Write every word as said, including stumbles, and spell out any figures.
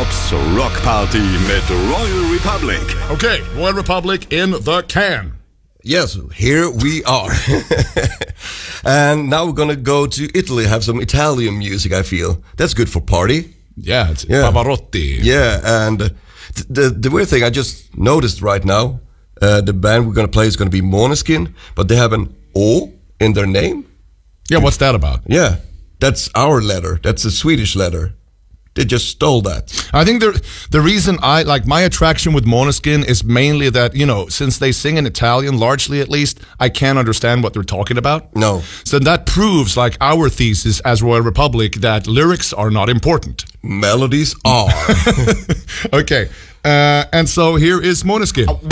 Rocks Rockparty mit Royal Republic. Okay, Royal Republic in the can. Yes, here we are. And now we're gonna go to Italy, have some Italian music, I feel. That's good for party. Yeah, it's Yeah. Pavarotti. Yeah, and uh, th- the the weird thing I just noticed right now, uh, the band we're gonna play is gonna be Måneskin, but they have an O in their name. Yeah, what's that about? Yeah, that's our letter. That's a Swedish letter. They just stole that. I think the the reason I like my attraction with Måneskin is mainly that, you know, since they sing in Italian, largely at least, I can't understand what they're talking about. No. So that proves, like, our thesis as Royal Republic that lyrics are not important. Melodies are. Okay, uh, and so here is Måneskin.